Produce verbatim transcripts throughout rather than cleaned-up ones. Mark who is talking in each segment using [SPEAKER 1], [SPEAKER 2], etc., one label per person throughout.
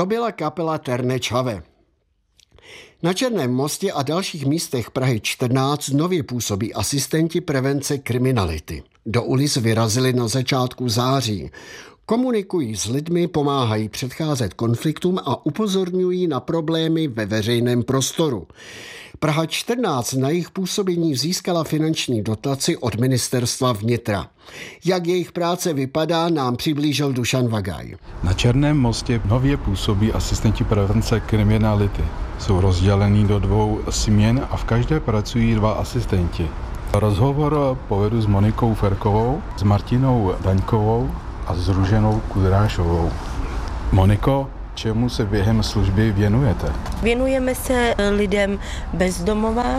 [SPEAKER 1] To byla kapela Terne Čave. Na Černém mostě a dalších místech Prahy čtrnáct nově působí asistenti prevence kriminality. Do ulic vyrazili na začátku září. Komunikují s lidmi, pomáhají předcházet konfliktům a upozorňují na problémy ve veřejném prostoru. Praha čtrnáct na jejich působení získala finanční dotaci od ministerstva vnitra. Jak jejich práce vypadá, nám přiblížil Dušan Vagaj.
[SPEAKER 2] Na Černém mostě nově působí asistenti prevence kriminality. Jsou rozdělení do dvou směn a v každé pracují dva asistenti. Rozhovor povedu s Monikou Ferkovou, s Martinou Daňkovou a s Růženou Kudrášovou. Moniko, čemu se během služby věnujete?
[SPEAKER 3] Věnujeme se lidem bezdomova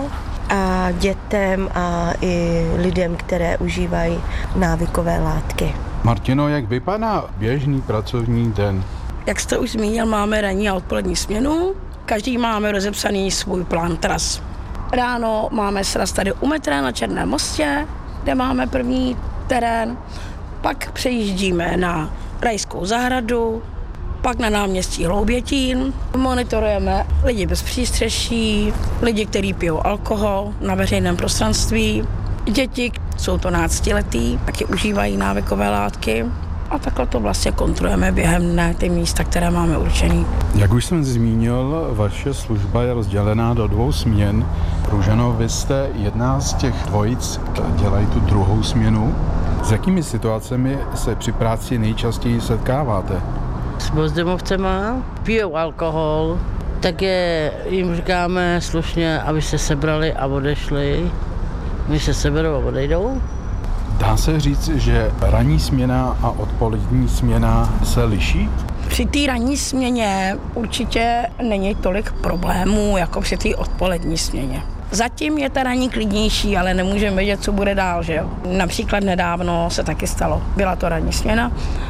[SPEAKER 3] a dětem a i lidem, které užívají návykové látky.
[SPEAKER 2] Martino, jak vypadá běžný pracovní den?
[SPEAKER 4] Jak jste už zmínil, máme ranní a odpolední směnu. Každý máme rozepsaný svůj plán tras. Ráno máme sraz tady u metra na Černém mostě, kde máme první terén. Pak přejíždíme na Rajskou zahradu, pak na náměstí Hloubětín. Monitorujeme lidi bez přístřeší, lidi, kteří pijou alkohol na veřejném prostranství, děti, jsou to náctiletí, taky užívají návykové látky. A takhle to vlastně kontrolujeme během dne ty místa, které máme určený.
[SPEAKER 2] Jak už jsem zmínil, vaše služba je rozdělená do dvou směn. Růženo, vy jste jedna z těch dvojic, dělají tu druhou směnu. S jakými situacemi se při práci nejčastěji setkáváte?
[SPEAKER 5] S bezdomovcema, pijou alkohol, tak je, jim říkáme slušně, aby se sebrali a odešli. My se seberou a odejdou.
[SPEAKER 2] Dá se říct, že ranní směna a odpolední směna se liší?
[SPEAKER 4] Při té ranní směně určitě není tolik problémů, jako při té odpolední směně. Zatím je ta ranní klidnější, ale nemůžeme vědět, co bude dál, že jo. Například nedávno se taky stalo, byla to ranní směna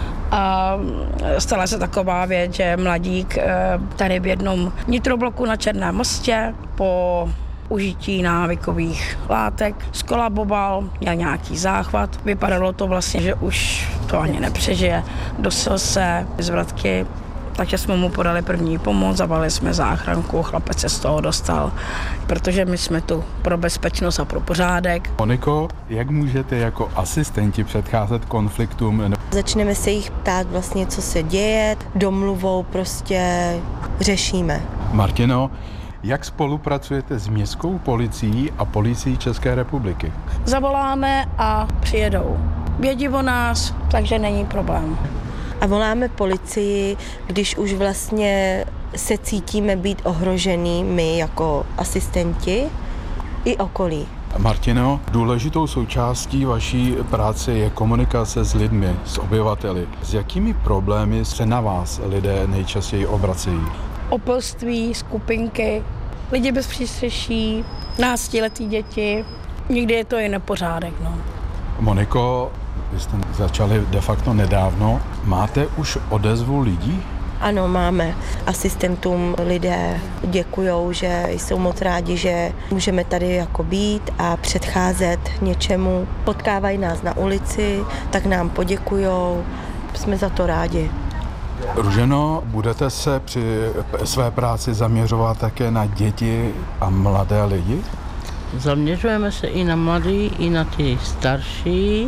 [SPEAKER 4] a stala se taková věc, že mladík tady v jednom nitrobloku na Černém mostě po užití návykových látek skolaboval, měl nějaký záchvat. Vypadalo to vlastně, že už to ani nepřežije. Dosil se zvratky, takže jsme mu podali první pomoc, zavolali jsme záchranku, chlapec se z toho dostal, protože my jsme tu pro bezpečnost a pro pořádek.
[SPEAKER 2] Moniko, jak můžete jako asistenti předcházet konfliktům?
[SPEAKER 3] Začneme se jich ptát vlastně, co se děje, domluvou prostě řešíme.
[SPEAKER 2] Martino, jak spolupracujete s městskou policií a policií České republiky?
[SPEAKER 4] Zavoláme a přijedou. Vědí o nás, takže není problém.
[SPEAKER 3] A voláme policii, když už vlastně se cítíme být ohrožený my jako asistenti i okolí.
[SPEAKER 2] Martino, důležitou součástí vaší práce je komunikace s lidmi, s obyvateli. S jakými problémy se na vás lidé nejčastěji obracejí?
[SPEAKER 4] Opilství, skupinky, lidi bez přístřeší, náctiletí děti, někdy je to i nepořádek. No.
[SPEAKER 2] Moniko, vy jste začali de facto nedávno. Máte už odezvu lidí?
[SPEAKER 3] Ano, máme. Asistentům lidé děkujou, že jsou moc rádi, že můžeme tady jako být a předcházet něčemu. Potkávají nás na ulici, tak nám poděkujou. Jsme za to rádi.
[SPEAKER 2] Růženo, budete se při své práci zaměřovat také na děti a mladé lidi?
[SPEAKER 5] Zaměřujeme se i na mladý, i na ty starší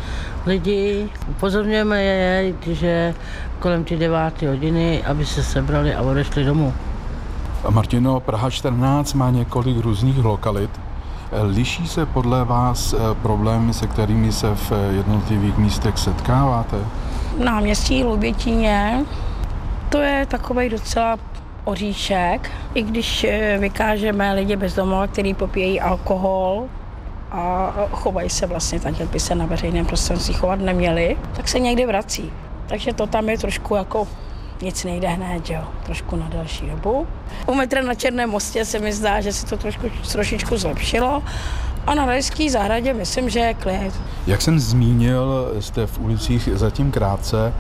[SPEAKER 5] lidi. Upozorňujeme je, že kolem ty deváté hodiny, aby se sebrali a odešli domů.
[SPEAKER 2] Martino, Praha čtrnáct má několik různých lokalit. Liší se podle vás problémy, se kterými se v jednotlivých místech setkáváte?
[SPEAKER 4] Náměstí Hloubětíně, to je takovej docela oříšek, i když vykážeme lidi bezdomova, kteří popíjejí alkohol a chovají se vlastně tak, jak by se na veřejném prostranství chovat neměli, tak se někdy vrací. Takže to tam je trošku jako nic nejde hned, jo, trošku na další dobu. U metra na Černém mostě se mi zdá, že se to trošku, trošičku zlepšilo a na Rajské zahradě myslím, že je klid.
[SPEAKER 2] Jak jsem zmínil, jste v ulicích zatím krátce.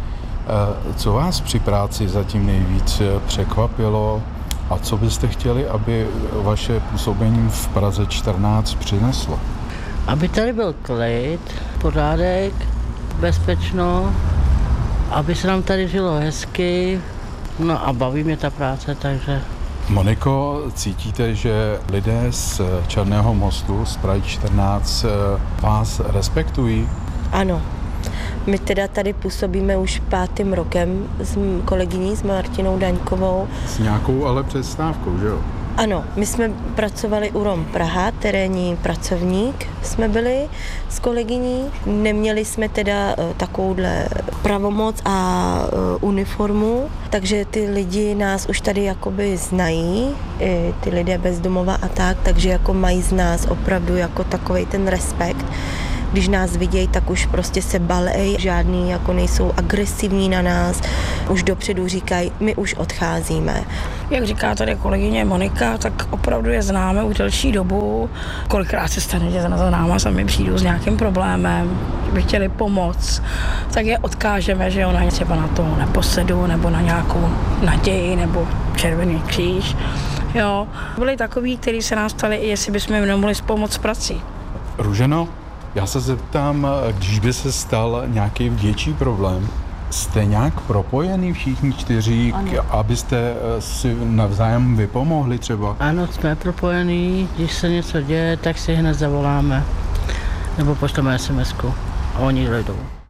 [SPEAKER 2] Co vás při práci zatím nejvíc překvapilo a co byste chtěli, aby vaše působení v Praze čtrnáct přineslo?
[SPEAKER 5] Aby tady byl klid, pořádek, bezpečno, aby se nám tady žilo hezky, No a baví mě ta práce, takže...
[SPEAKER 2] Moniko, cítíte, že lidé z Černého mostu, z Prahy čtrnáct, vás respektují?
[SPEAKER 3] Ano. My teda tady působíme už pátým rokem s kolegyní, s Martinou Daňkovou.
[SPEAKER 2] S nějakou ale přestávkou, že jo?
[SPEAKER 3] Ano, my jsme pracovali u ROM Praha, terénní pracovník jsme byli s kolegyní. Neměli jsme teda takovouhle pravomoc a uniformu, takže ty lidi nás už tady jakoby znají, i ty lidé bezdomova a tak, takže jako mají z nás opravdu jako takovej ten respekt. Když nás vidějí, tak už prostě se balej, žádný jako nejsou agresivní na nás, už dopředu říkají, my už odcházíme.
[SPEAKER 4] Jak říká tady kolegyně Monika, tak opravdu je známe už delší dobu. Kolikrát se stane, že za náma sami přijdou s nějakým problémem, že by chtěli pomoct, tak je odkážeme, že ona třeba na to neposedu, nebo na nějakou naději, nebo Červený kříž. Jo. Byli takový, kteří se nás ptali, jestli bychom jim nemohli pomoct s prací.
[SPEAKER 2] Růženo, já se zeptám, když by se stal nějaký větší problém, jste nějak propojený všichni čtyři, k, abyste si navzájem vypomohli třeba?
[SPEAKER 5] Ano, jsme propojení, když se něco děje, tak si hned zavoláme, nebo pošleme es em esku a oni dojdou.